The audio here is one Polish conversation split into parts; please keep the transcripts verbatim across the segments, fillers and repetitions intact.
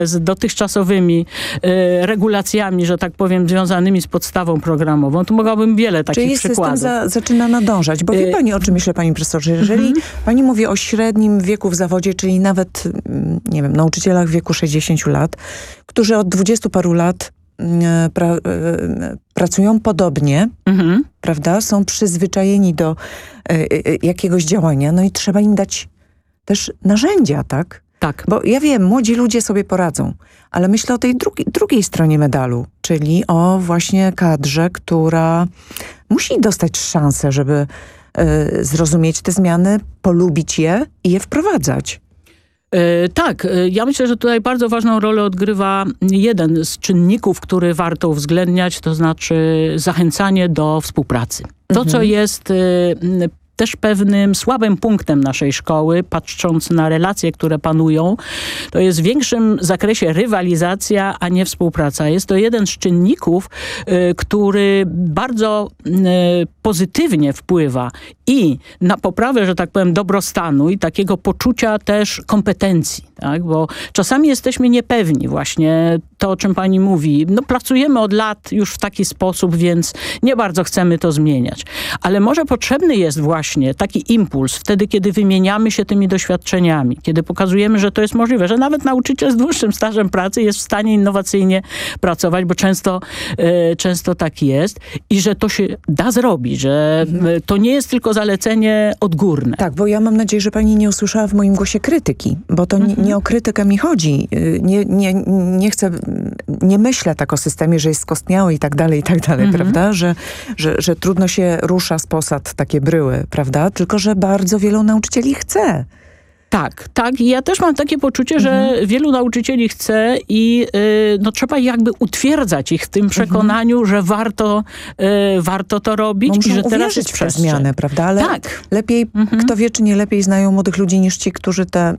z dotychczasowymi y, regulacjami, że tak powiem, związanymi z podstawą programową, to mogłabym wiele takich Czyli przykładów. system za, zaczyna nadążać, bo wie pani, o czym myślę, pani profesorze? Jeżeli mm-hmm. pani mówi o średnim wieku w zawodzie, czyli nawet, nie wiem, nauczycielach w wieku sześćdziesięciu lat, którzy od dwudziestu paru lat pra, pracują podobnie, mm-hmm. prawda? Są przyzwyczajeni do jakiegoś działania, no i trzeba im dać też narzędzia, tak? Tak. Bo ja wiem, młodzi ludzie sobie poradzą, ale myślę o tej drugi, drugiej stronie medalu, czyli o właśnie kadrze, która musi dostać szansę, żeby y, zrozumieć te zmiany, polubić je i je wprowadzać. Yy, tak, yy, ja myślę, że tutaj bardzo ważną rolę odgrywa jeden z czynników, który warto uwzględniać, to znaczy zachęcanie do współpracy. To, mhm. co jest yy, też pewnym słabym punktem naszej szkoły, patrząc na relacje, które panują, to jest w większym zakresie rywalizacja, a nie współpraca. Jest to jeden z czynników, y, który bardzo y, pozytywnie wpływa i na poprawę, że tak powiem, dobrostanu i takiego poczucia też kompetencji, tak? Bo czasami jesteśmy niepewni właśnie to, o czym pani mówi. No pracujemy od lat już w taki sposób, więc nie bardzo chcemy to zmieniać. Ale może potrzebny jest właśnie taki impuls wtedy, kiedy wymieniamy się tymi doświadczeniami, kiedy pokazujemy, że to jest możliwe, że nawet nauczyciel z dłuższym stażem pracy jest w stanie innowacyjnie pracować, bo często, e, często tak jest i że to się da zrobić, że mhm. to nie jest tylko zalecenie odgórne. Tak, bo ja mam nadzieję, że pani nie usłyszała w moim głosie krytyki, bo to mhm. nie, nie o krytykę mi chodzi. Nie, nie, nie chcę, nie myślę tak o systemie, że jest skostniały i tak dalej, i tak dalej, mhm. prawda? Że, że, że trudno się rusza z posad takie bryły, prawda? Tylko, że bardzo wielu nauczycieli chce. Tak, tak. I ja też mam takie poczucie, mhm. że wielu nauczycieli chce i yy, no, trzeba jakby utwierdzać ich w tym przekonaniu, mhm. że warto, yy, warto to robić. Muszą i że teraz uwierzyć w tę zmianę, prawda? Ale tak. lepiej, mhm. kto wie, czy nie lepiej znają młodych ludzi niż ci, którzy te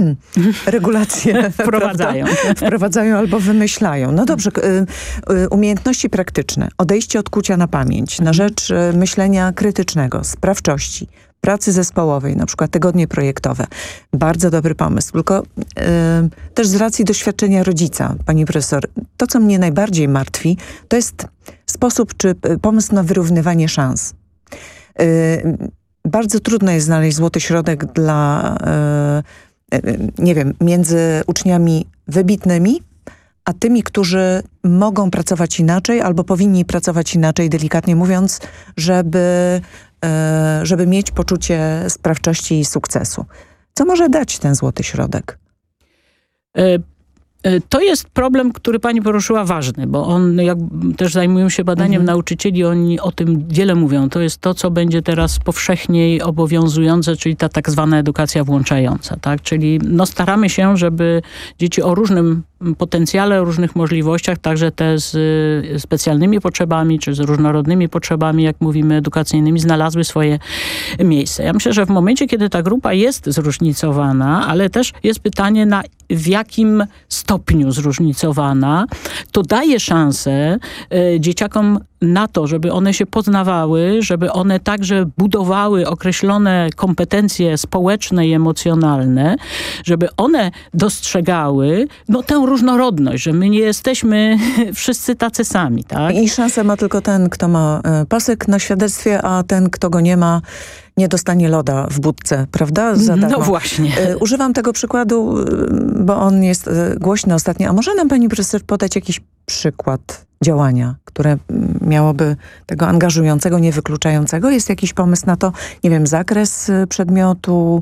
regulacje wprowadzają. wprowadzają albo wymyślają. No dobrze, y, y, umiejętności praktyczne, odejście od kucia na pamięć, na rzecz y, myślenia krytycznego, sprawczości, pracy zespołowej, na przykład tygodnie projektowe. Bardzo dobry pomysł. Tylko y, też z racji doświadczenia rodzica, pani profesor, to, co mnie najbardziej martwi, to jest sposób czy pomysł na wyrównywanie szans. Y, bardzo trudno jest znaleźć złoty środek dla y, nie wiem, między uczniami wybitnymi, a tymi, którzy mogą pracować inaczej albo powinni pracować inaczej, delikatnie mówiąc, żeby, żeby mieć poczucie sprawczości i sukcesu. Co może dać ten złoty środek? Y To jest problem, który pani poruszyła, ważny, bo on, jak też zajmują się badaniem mhm. nauczycieli, oni o tym wiele mówią. To jest to, co będzie teraz powszechniej obowiązujące, czyli ta tak zwana edukacja włączająca, tak? Czyli no, staramy się, żeby dzieci o różnym potencjale, o różnych możliwościach, także te z specjalnymi potrzebami, czy z różnorodnymi potrzebami, jak mówimy, edukacyjnymi, znalazły swoje miejsce. Ja myślę, że w momencie, kiedy ta grupa jest zróżnicowana, ale też jest pytanie, na w jakim stopniu zróżnicowana, to daje szansę y, dzieciakom na to, żeby one się poznawały, żeby one także budowały określone kompetencje społeczne i emocjonalne, żeby one dostrzegały no, tę różnorodność, że my nie jesteśmy wszyscy tacy sami. Tak? I szansę ma tylko ten, kto ma pasek na świadectwie, a ten, kto go nie ma, nie dostanie loda w budce, prawda? Za darmo. No właśnie. Używam tego przykładu, bo on jest głośny ostatnio. A może nam pani profesor podać jakiś przykład działania, które miałoby tego angażującego, niewykluczającego? Jest jakiś pomysł na to, nie wiem, zakres przedmiotu?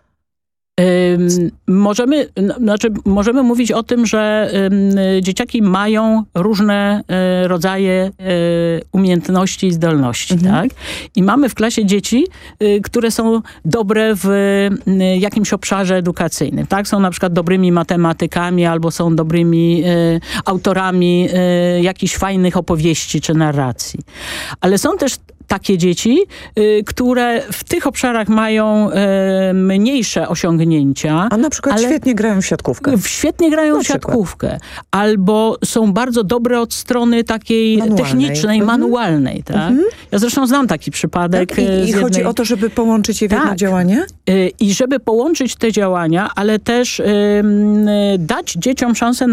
Ym, możemy, no, znaczy możemy mówić o tym, że ym, dzieciaki mają różne y, rodzaje y, umiejętności i zdolności, mhm. tak? I mamy w klasie dzieci, y, które są dobre w y, jakimś obszarze edukacyjnym, tak? Są na przykład dobrymi matematykami albo są dobrymi y, autorami y, jakichś fajnych opowieści czy narracji. Ale są też takie dzieci, y, które w tych obszarach mają y, mniejsze osiągnięcia. A na przykład ale świetnie grają w siatkówkę. Świetnie grają Na w siatkówkę. Albo są bardzo dobre od strony takiej Manualnej. technicznej, Mhm. manualnej. Tak? Mhm. Ja zresztą znam taki przypadek. Tak? I, z i chodzi jednej... o to, żeby połączyć je w jedno Tak. działanie? I żeby połączyć te działania, ale też ym, dać dzieciom szansę